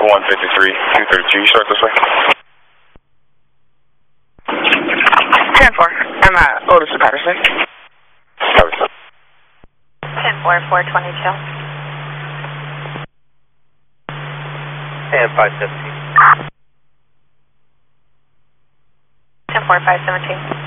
153, 232, you start this way. 10-4. I'm at Otis and Patterson. Copy. 10-4, 422. And 517. 10-4, 517.